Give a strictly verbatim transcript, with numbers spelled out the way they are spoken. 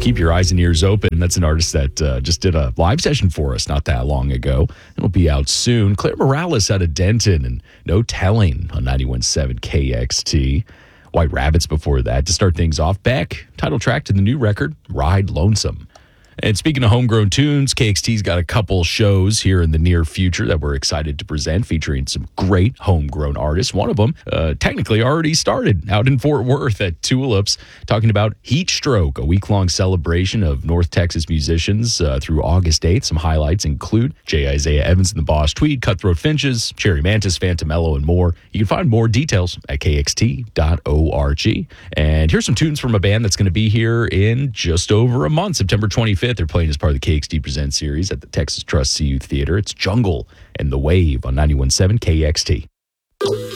keep your eyes and ears open. That's an artist that uh, just did a live session for us not that long ago. It'll be out soon. Claire Morales out of Denton and No Telling on ninety-one point seven K X T. White Rabbits before that. To start things off, Beck, title track to the new record, Ride Lonesome. And speaking of homegrown tunes, K X T's got a couple shows here in the near future that we're excited to present, featuring some great homegrown artists. One of them uh, technically already started out in Fort Worth at Tulips, talking about Heat Stroke, a week-long celebration of North Texas musicians uh, through August eighth. Some highlights include J. Isaiah Evans and the Boss Tweed, Cutthroat Finches, Cherry Mantis, Phantomello, and more. You can find more details at K X T dot org. And here's some tunes from a band that's going to be here in just over a month, September twenty-fifth. They're playing as part of the K X T Presents series at the Texas Trust C U Theater. It's Jungle and the Wave on ninety-one point seven K X T.